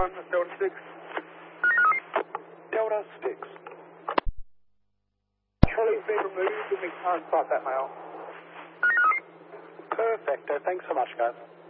1, Delta 6. Delta 6. Trolley's been removed and we can't start that mail. Perfecto. Thanks so much, guys.